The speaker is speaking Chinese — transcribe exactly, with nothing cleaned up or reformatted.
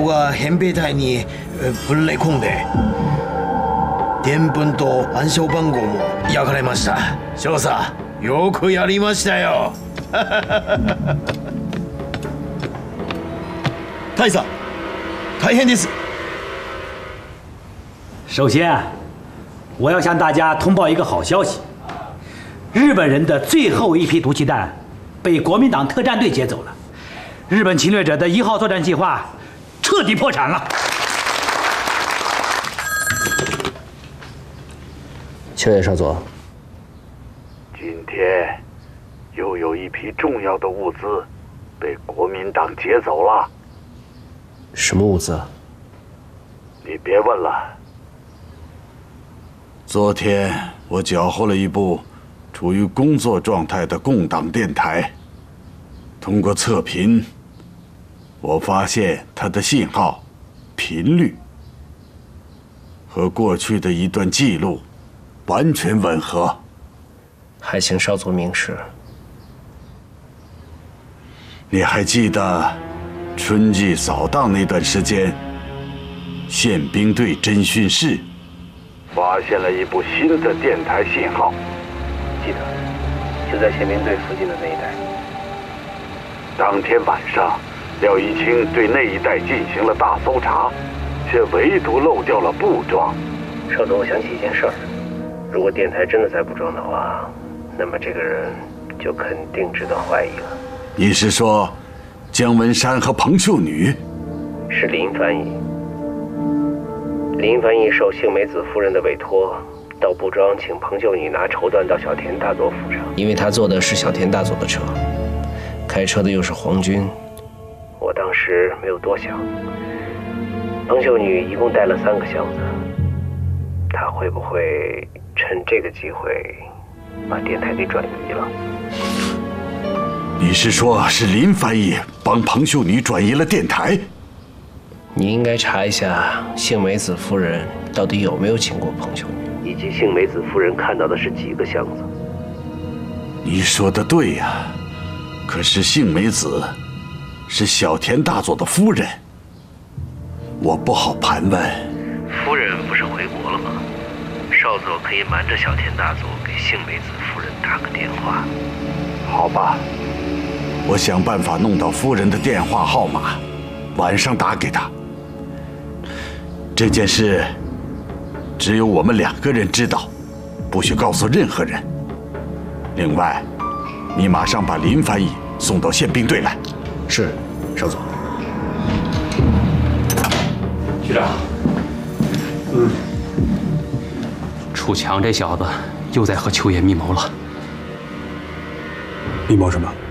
が扁平隊にぶっれ込んで、電文と暗証番号も焼かれました。少佐、よくやりましたよ。大佐，大変です。 首先，我要向大家通报一个好消息：日本人的最后一批毒气弹被国民党特战队劫走了，日本侵略者的一号作战计划彻底破产了。 秋叶少佐， 今天又有一批重要的物资被国民党劫走了。 什么物资？ 你别问了。昨天我缴获了一部处于工作状态的共党电台，通过测频，我发现它的信号频率和过去的一段记录完全吻合。 还请少佐明示。 你还记得春季扫荡那段时间，宪兵队侦讯室发现了一部新的电台信号？ 记得，就在宪兵队附近的那一带。 当天晚上，廖一清对那一带进行了大搜查，却唯独漏掉了布庄。 少佐，我想起一件事儿，如果电台真的在布庄的话，那么这个人就肯定值得怀疑了。 你是说姜文山和彭秀女？ 是林翻译。林翻译受幸美子夫人的委托，到布庄请彭秀女拿绸缎到小田大佐府上，因为他坐的是小田大佐的车，开车的又是皇军。我当时没有多想，彭秀女一共带了三个箱子，她会不会趁这个机会把电台给转移了？ 你是说，是林翻译帮彭秀女转移了电台？ 你应该查一下幸美子夫人到底有没有请过彭秀女，以及幸美子夫人看到的是几个箱子。 你说的对呀，可是幸美子是小田大佐的夫人，我不好盘问。 夫人不是回国了吗？少佐可以瞒着小田大佐给幸美子夫人打个电话。 好吧，我想办法弄到夫人的电话号码，晚上打给她。这件事只有我们两个人知道，不许告诉任何人。另外，你马上把林翻译送到宪兵队来。 是，少佐。 局长，嗯，楚强这小子又在和秋叶密谋了。 密谋什么？